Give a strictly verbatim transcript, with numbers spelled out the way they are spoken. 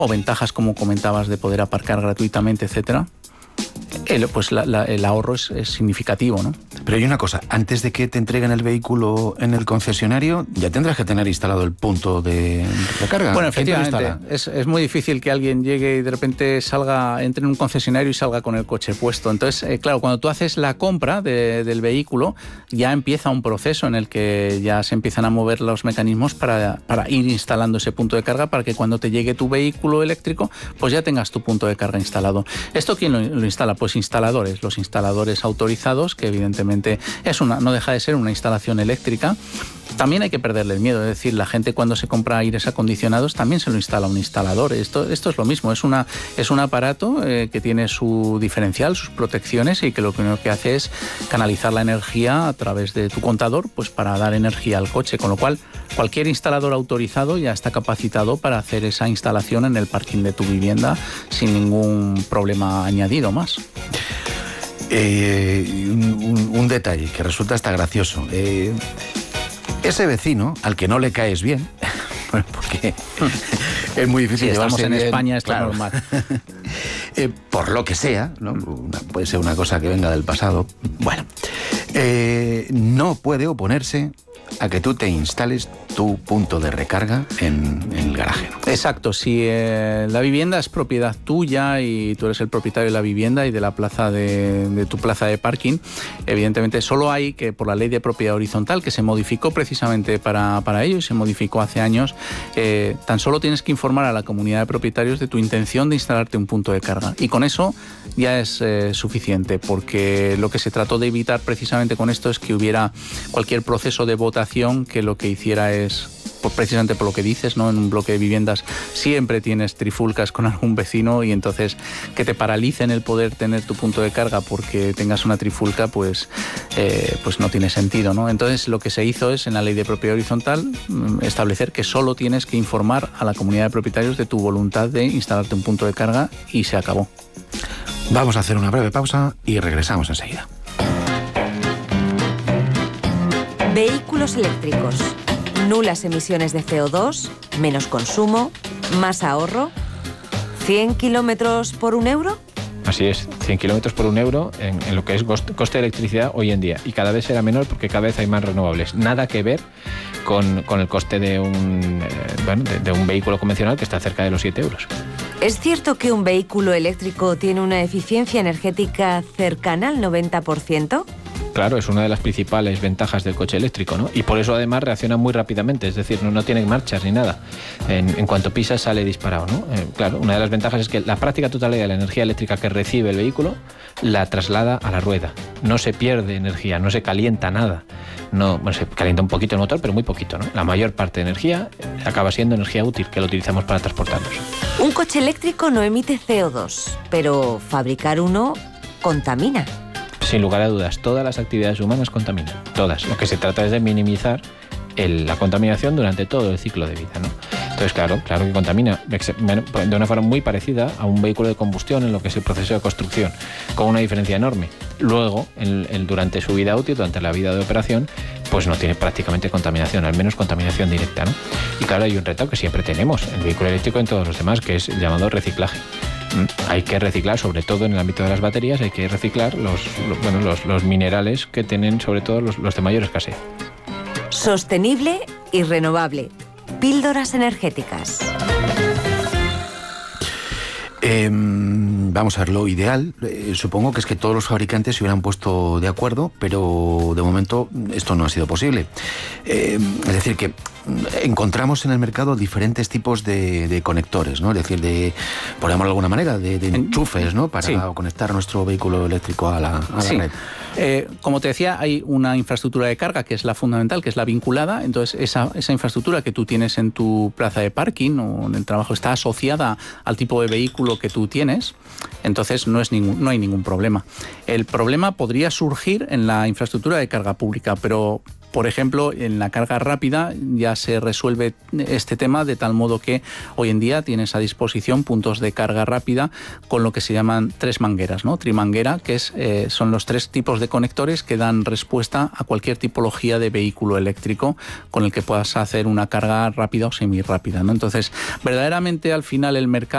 o ventajas como comentabas de poder aparcar gratuitamente, etcétera, el, pues la, la, el ahorro es, es significativo, ¿no? Pero hay una cosa, antes de que te entreguen el vehículo en el concesionario, ya tendrás que tener instalado el punto de recarga. Bueno, efectivamente, es, es muy difícil que alguien llegue y de repente salga, entre en un concesionario y salga con el coche puesto. Entonces, eh, claro, cuando tú haces la compra de, del vehículo, ya empieza un proceso en el que ya se empiezan a mover los mecanismos para, para ir instalando ese punto de carga, para que cuando te llegue tu vehículo eléctrico, pues ya tengas tu punto de carga instalado. ¿Esto quién lo, lo instala? Pues instaladores, los instaladores autorizados, que evidentemente es una, no deja de ser una instalación eléctrica. También hay que perderle el miedo, es decir, la gente cuando se compra aires acondicionados también se lo instala un instalador. Esto, esto es lo mismo, es, una, es un aparato eh, que tiene su diferencial, sus protecciones, y que lo único que hace es canalizar la energía a través de tu contador, pues para dar energía al coche, con lo cual cualquier instalador autorizado ya está capacitado para hacer esa instalación en el parking de tu vivienda sin ningún problema añadido más. Eh, un, un detalle que resulta hasta gracioso. Eh, ese vecino al que no le caes bien, bueno, porque es muy difícil. Si estamos en bien, España, esto claro. es normal. eh, por lo que sea, ¿no? Una, puede ser una cosa que venga del pasado. Bueno, eh, no puede oponerse a que tú te instales tu punto de recarga en, en el garaje, ¿no? Exacto, si eh, la vivienda es propiedad tuya y tú eres el propietario de la vivienda y de la plaza de, de tu plaza de parking, evidentemente solo hay que, por la ley de propiedad horizontal, que se modificó precisamente para, para ello y se modificó hace años, eh, tan solo tienes que informar a la comunidad de propietarios de tu intención de instalarte un punto de carga, y con eso ya es eh, suficiente, porque lo que se trató de evitar precisamente con esto es que hubiera cualquier proceso de votación que lo que hiciera es, pues precisamente por lo que dices, ¿no? En un bloque de viviendas siempre tienes trifulcas con algún vecino, y entonces que te paralicen el poder tener tu punto de carga porque tengas una trifulca, pues, eh, pues no tiene sentido, ¿no? Entonces lo que se hizo es, en la ley de propiedad horizontal, establecer que solo tienes que informar a la comunidad de propietarios de tu voluntad de instalarte un punto de carga, y se acabó. Vamos a hacer una breve pausa y regresamos enseguida. Vehículos eléctricos. Nulas emisiones de C O dos, menos consumo, más ahorro. ¿cien kilómetros por un euro? Así es, cien kilómetros por un euro en, en lo que es coste, coste de electricidad hoy en día. Y cada vez será menor porque cada vez hay más renovables. Nada que ver con, con el coste de un, eh, bueno, de, de un vehículo convencional, que está cerca de los siete euros. ¿Es cierto que un vehículo eléctrico tiene una eficiencia energética cercana al noventa por ciento? Claro, es una de las principales ventajas del coche eléctrico, ¿no? Y por eso además reacciona muy rápidamente, es decir, no, no tiene marchas ni nada. En, en cuanto pisas sale disparado, ¿no? Eh, claro, una de las ventajas es que la práctica totalidad de la energía eléctrica que recibe el vehículo la traslada a la rueda. No se pierde energía, no se calienta nada. No, bueno, se calienta un poquito el motor, pero muy poquito, ¿no? La mayor parte de energía acaba siendo energía útil, que lo utilizamos para transportarnos. Un coche eléctrico no emite C O dos, pero fabricar uno contamina. Sin lugar a dudas, todas las actividades humanas contaminan, todas. Lo que se trata es de minimizar el, la contaminación durante todo el ciclo de vida, ¿no? Entonces, claro, claro que contamina de una forma muy parecida a un vehículo de combustión en lo que es el proceso de construcción, con una diferencia enorme. Luego, en, en, durante su vida útil, durante la vida de operación, pues no tiene prácticamente contaminación, al menos contaminación directa, ¿no? Y claro, hay un reto que siempre tenemos, el vehículo eléctrico en todos los demás, que es el llamado reciclaje. Hay que reciclar, sobre todo en el ámbito de las baterías, hay que reciclar los, los, bueno, los, los minerales que tienen, sobre todo los, los de mayor escasez. Sostenible y renovable. Píldoras energéticas. Eh, vamos a ver, lo ideal, eh, supongo que es que todos los fabricantes se hubieran puesto de acuerdo, pero de momento esto no ha sido posible. Eh, es decir, que encontramos en el mercado diferentes tipos de, de conectores, ¿no? Es decir, de, por llamarlo de alguna manera, de, de enchufes, ¿no? Para sí. conectar nuestro vehículo eléctrico a la, a la sí. red. Eh, como te decía, hay una infraestructura de carga que es la fundamental, que es la vinculada. Entonces, esa, esa infraestructura que tú tienes en tu plaza de parking o en el trabajo está asociada al tipo de vehículo que tú tienes. Entonces, no, es ningún, no hay ningún problema. El problema podría surgir en la infraestructura de carga pública, pero por ejemplo, en la carga rápida ya se resuelve este tema de tal modo que hoy en día tienes a disposición puntos de carga rápida con lo que se llaman tres mangueras, ¿no? Trimanguera, que es, eh, son los tres tipos de conectores que dan respuesta a cualquier tipología de vehículo eléctrico con el que puedas hacer una carga rápida o semirrápida, ¿no? Entonces, verdaderamente al final el mercado